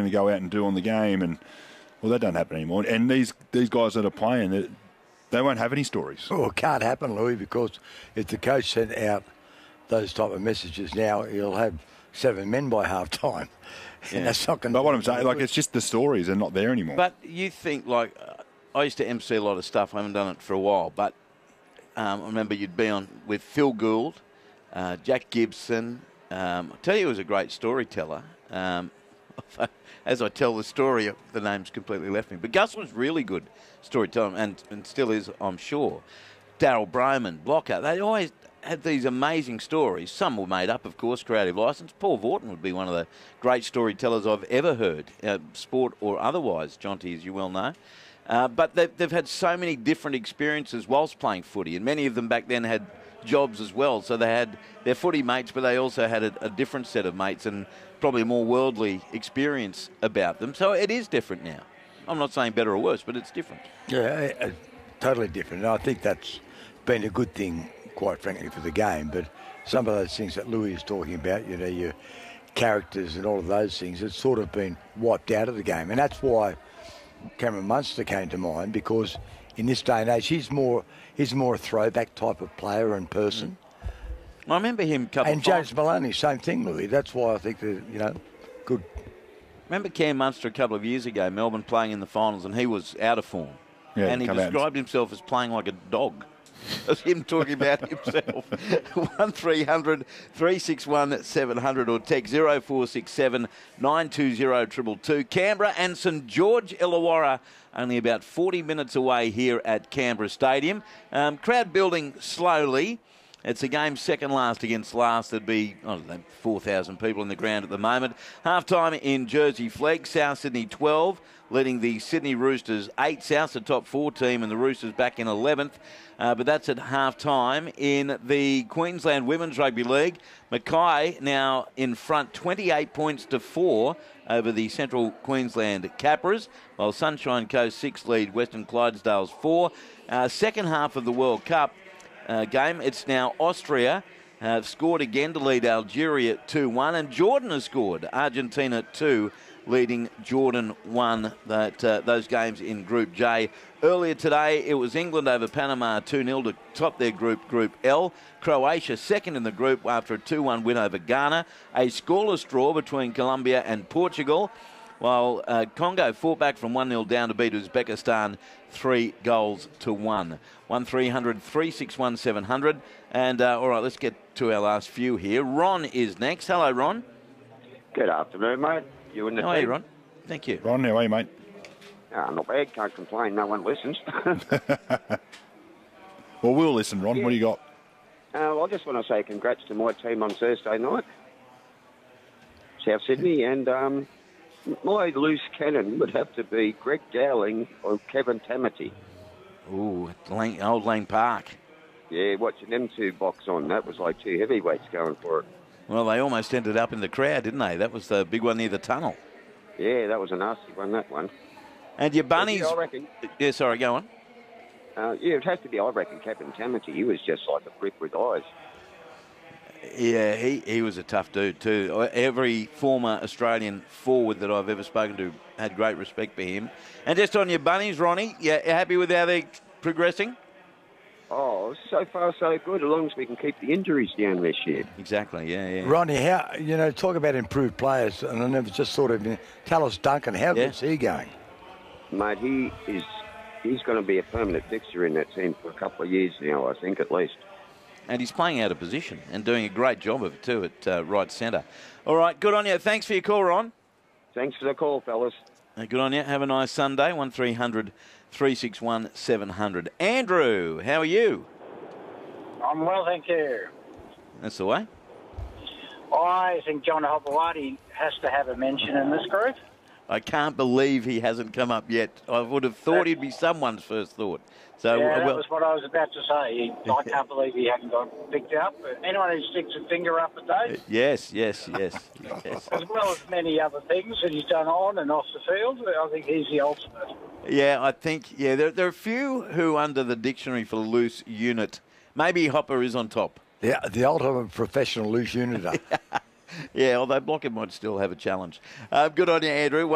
to go out and do on the game. And, well, that doesn't happen anymore. And these guys that are playing, they won't have any stories. Well, it can't happen, Louis, because if the coach sent out those type of messages now, he'll have 7 men by half-time. Yeah. And that's not going to... But what I'm saying, like, it's just the stories are not there anymore. But you think, like, I used to MC a lot of stuff. I haven't done it for a while. But I remember you'd be on with Phil Gould, Jack Gibson. I tell you, he was a great storyteller. As I tell the story, the name's completely left me. But Gus was really good storyteller, and still is, I'm sure. Daryl Broman, Blocker, they always had these amazing stories. Some were made up, of course, creative license. Paul Vorton would be one of the great storytellers I've ever heard, sport or otherwise, Jonty, as you well know. But they've had so many different experiences whilst playing footy, and many of them back then had jobs as well. So they had their footy mates, but they also had a different set of mates and probably a more worldly experience about them. So it is different now. I'm not saying better or worse, but it's different. Yeah, totally different. And I think that's been a good thing, quite frankly, for the game. But some of those things that Louis is talking about, you know, your characters and all of those things, it's sort of been wiped out of the game. And that's why Cameron Munster came to mind, because in this day and age, he's more a throwback type of player and person. I remember him And James Maloney, same thing, Louis. That's why I think that, you know, good. Remember Cam Munster a couple of years ago, Melbourne playing in the finals, and he was out of form. Yeah, and he described himself as playing like a dog. That's him talking about himself. 1300 361 700 or text 0467 920 222. Canberra and St George Illawarra only about 40 minutes away here at Canberra Stadium. Crowd building slowly. It's a game second last against last. There'd be, 4,000 people in the ground at the moment. Half-time in Jersey Flegg, South Sydney 12, leading the Sydney Roosters 8. South's the top 4 team and the Roosters back in 11th. But that's at half-time. In the Queensland Women's Rugby League, Mackay now in front 28 points to 4 over the Central Queensland Capras, while Sunshine Coast 6 lead Western Clydesdales 4. Second half of the World Cup game, it's now Austria have scored again to lead Algeria 2-1, and Jordan has scored. Argentina 2, leading Jordan 1, those games in Group J. Earlier today, it was England over Panama 2-0 to top their group, Group L. Croatia second in the group after a 2-1 win over Ghana. A scoreless draw between Colombia and Portugal, while Congo fought back from 1-0 down to beat Uzbekistan 3-1. 1300 361 700. And, all right, let's get to our last few here. Ron is next. Hello, Ron. Good afternoon, mate. You and the How are you, Ron? Thank you. Ron, how are you, mate? Not bad. Can't complain. No one listens. Well, we'll listen, Ron. Yeah. What do you got? Well, I just want to say congrats to my team on Thursday night, South Sydney, and my loose cannon would have to be Greg Dowling or Kevin Tamati. Ooh, Old Lane Park. Yeah, watching them two box on, that was like 2 heavyweights going for it. Well, they almost ended up in the crowd, didn't they? That was the big one near the tunnel. Yeah, that was a nasty one, that one. And your bunnies... Yeah, I reckon. Yeah, sorry, go on. Yeah, it has to be, I reckon, Kevin Tamati. He was just like a brick with eyes. Yeah, he was a tough dude too. Every former Australian forward that I've ever spoken to had great respect for him. And just on your bunnies, Ronnie, you happy with how they're progressing? Oh, so far so good, as long as we can keep the injuries down this year. Exactly, yeah. Ronnie, talk about improved players, and I never just thought of Tallis Duncan. How good's he going? Mate, he's going to be a permanent fixture in that team for a couple of years now, I think, at least. And he's playing out of position and doing a great job of it too at right centre. All right, good on you. Thanks for your call, Ron. Thanks for the call, fellas. Good on you. Have a nice Sunday. 1300 361 700. Andrew, how are you? I'm well, thank you. That's the way. I think John Hopewadi has to have a mention in this group. I can't believe he hasn't come up yet. I would have thought he'd be someone's first thought. So, yeah, that was what I was about to say. I can't believe he hadn't got picked up. Anyone who sticks a finger up at those. Yes. As well as many other things that he's done on and off the field, I think he's the ultimate. Yeah, I think, there are a few who under the dictionary for loose unit. Maybe Hopper is on top. Yeah, the ultimate professional loose uniter. Yeah, although Blocker might still have a challenge. Good on you, Andrew.